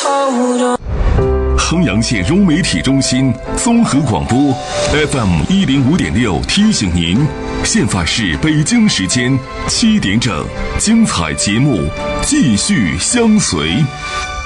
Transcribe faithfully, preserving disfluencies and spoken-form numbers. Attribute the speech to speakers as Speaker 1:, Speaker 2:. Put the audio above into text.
Speaker 1: 衡阳县融媒体中心综合广播 F M 一零五点六提醒您，宪法是北京时间七点整，精彩节目继续相随。